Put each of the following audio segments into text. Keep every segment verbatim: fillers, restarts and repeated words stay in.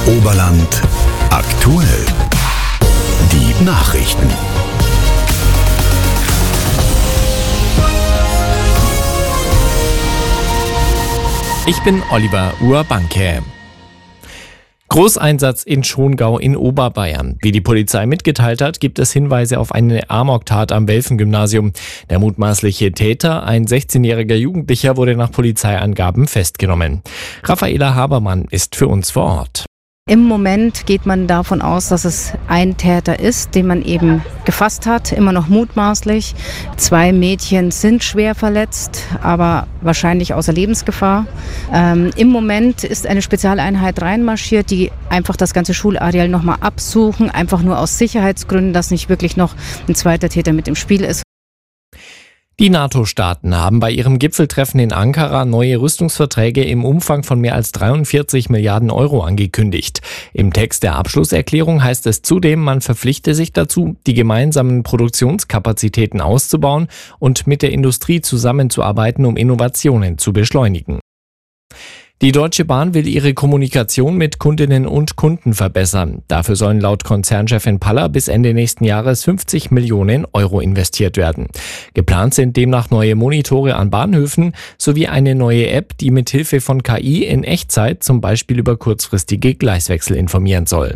Oberland aktuell. Die Nachrichten. Ich bin Oliver Urbanke. Großeinsatz in Schongau in Oberbayern. Wie die Polizei mitgeteilt hat, gibt es Hinweise auf eine Amoktat am Welfen-Gymnasium. Der mutmaßliche Täter, ein sechzehnjähriger Jugendlicher, wurde nach Polizeiangaben festgenommen. Raffaela Habermann ist für uns vor Ort. Im Moment geht man davon aus, dass es ein Täter ist, den man eben gefasst hat, immer noch mutmaßlich. Zwei Mädchen sind schwer verletzt, aber wahrscheinlich außer Lebensgefahr. Ähm, Im Moment ist eine Spezialeinheit reinmarschiert, die einfach das ganze Schulareal nochmal absuchen, einfach nur aus Sicherheitsgründen, dass nicht wirklich noch ein zweiter Täter mit im Spiel ist. Die NATO-Staaten haben bei ihrem Gipfeltreffen in Ankara neue Rüstungsverträge im Umfang von mehr als dreiundvierzig Milliarden Euro angekündigt. Im Text der Abschlusserklärung heißt es zudem, man verpflichte sich dazu, die gemeinsamen Produktionskapazitäten auszubauen und mit der Industrie zusammenzuarbeiten, um Innovationen zu beschleunigen. Die Deutsche Bahn will ihre Kommunikation mit Kundinnen und Kunden verbessern. Dafür sollen laut Konzernchefin Paller bis Ende nächsten Jahres fünfzig Millionen Euro investiert werden. Geplant sind demnach neue Monitore an Bahnhöfen sowie eine neue App, die mit Hilfe von K I in Echtzeit zum Beispiel über kurzfristige Gleiswechsel informieren soll.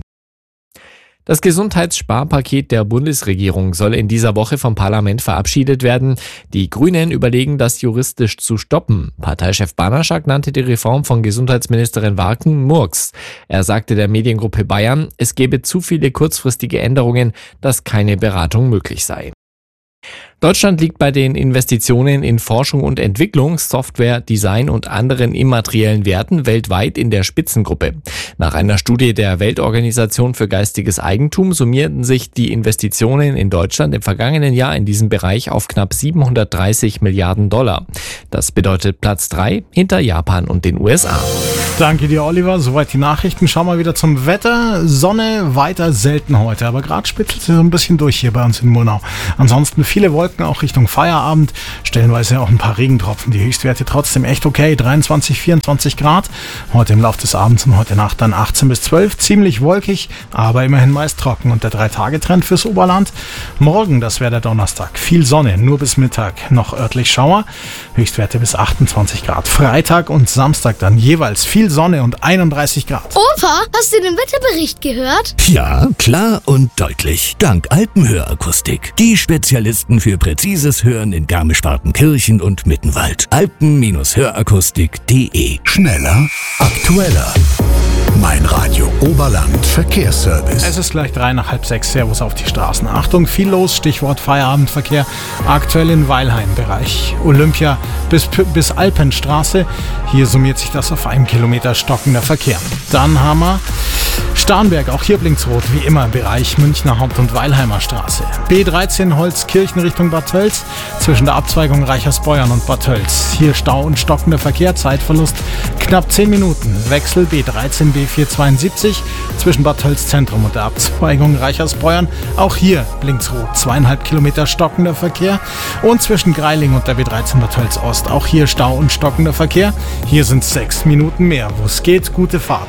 Das Gesundheitssparpaket der Bundesregierung soll in dieser Woche vom Parlament verabschiedet werden. Die Grünen überlegen, das juristisch zu stoppen. Parteichef Banaschak nannte die Reform von Gesundheitsministerin Warken Murks. Er sagte der Mediengruppe Bayern, es gebe zu viele kurzfristige Änderungen, dass keine Beratung möglich sei. Deutschland liegt bei den Investitionen in Forschung und Entwicklung, Software, Design und anderen immateriellen Werten weltweit in der Spitzengruppe. Nach einer Studie der Weltorganisation für geistiges Eigentum summierten sich die Investitionen in Deutschland im vergangenen Jahr in diesem Bereich auf knapp siebenhundertdreißig Milliarden Dollar. Das bedeutet Platz drei hinter Japan und den U S A. Danke dir, Oliver. Soweit die Nachrichten. Schauen wir wieder zum Wetter. Sonne weiter selten heute, aber gerade spitzelt sie so ein bisschen durch hier bei uns in Murnau. Ansonsten viele Wolken auch Richtung Feierabend, stellenweise auch ein paar Regentropfen. Die Höchstwerte trotzdem echt okay, dreiundzwanzig, vierundzwanzig Grad. Heute im Laufe des Abends und heute Nacht dann achtzehn bis zwölf, ziemlich wolkig, aber immerhin meist trocken. Und der drei-Tage-Trend fürs Oberland. Morgen, das wäre der Donnerstag, viel Sonne, nur bis Mittag noch örtlich Schauer, Höchstwerte bis achtundzwanzig Grad. Freitag und Samstag dann jeweils viel Sonne und einunddreißig Grad. Opa, hast du den Wetterbericht gehört? Ja, klar und deutlich. Dank Alpenhörakustik. Die Spezialisten für präzises Hören in Garmisch-Partenkirchen und Mittenwald. alpen Hörakustik punkt de. Schneller, aktueller. Mein Radio Oberland Verkehrsservice. Es ist gleich drei nach halb sechs. Servus auf die Straßen. Achtung, viel los. Stichwort Feierabendverkehr. Aktuell in Weilheim-Bereich. Olympia bis, bis Alpenstraße. Hier summiert sich das auf einem Kilometer stockender Verkehr. Dann haben wir Starnberg. Auch hier blinkt's rot. Wie immer Bereich Münchner Haupt- und Weilheimer Straße. B dreizehn Holzkirchen Richtung Bad Tölz. Zwischen der Abzweigung Reichersbeuern und Bad Tölz. Hier Stau und stockender Verkehr. Zeitverlust knapp zehn Minuten. Wechsel B dreizehn B vierhundertzweiundsiebzig zwischen Bad Tölz Zentrum und der Abzweigung Reichersbeuern. Auch hier blinkt's rot. Zweieinhalb Kilometer stockender Verkehr. Und zwischen Greiling und der B dreizehn Bad Tölz Ost. Auch hier Stau und stockender Verkehr. Hier sind sechs Minuten mehr. Wo es geht, gute Fahrt.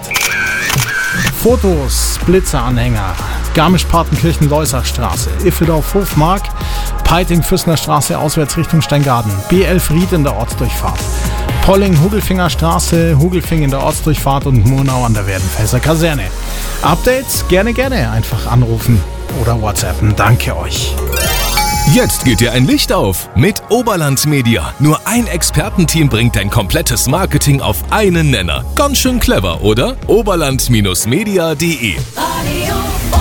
Fotos, Blitzeranhänger, Garmisch-Partenkirchen-Leusachstraße, Iffeldorf-Hofmark, Peiting-Füssner Straße auswärts Richtung Steingaden, B elf Ried in der Ortsdurchfahrt, Polling-Hugelfinger Straße, Hugelfing in der Ortsdurchfahrt und Murnau an der Werdenfelser Kaserne. Updates gerne, gerne einfach anrufen oder WhatsAppen. Danke euch. Jetzt geht dir ein Licht auf mit Oberland Media. Nur ein Expertenteam bringt dein komplettes Marketing auf einen Nenner. Ganz schön clever, oder? Oberland Media punkt de. Radio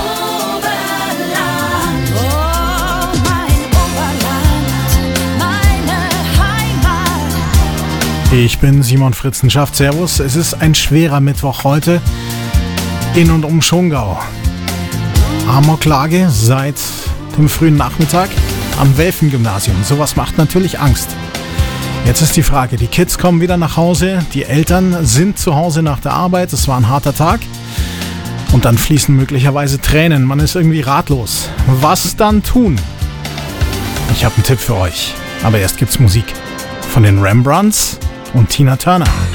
Oberland, oh mein Oberland, meine Heimat. Ich bin Simon Fritzenschaft. Servus. Es ist ein schwerer Mittwoch heute in und um Schongau. Amoklage seit dem frühen Nachmittag am Welfen-Gymnasium. Sowas macht natürlich Angst. Jetzt ist die Frage, die Kids kommen wieder nach Hause, die Eltern sind zu Hause nach der Arbeit, es war ein harter Tag und dann fließen möglicherweise Tränen. Man ist irgendwie ratlos. Was dann tun? Ich habe einen Tipp für euch, aber erst gibt's Musik von den Rembrandts und Tina Turner.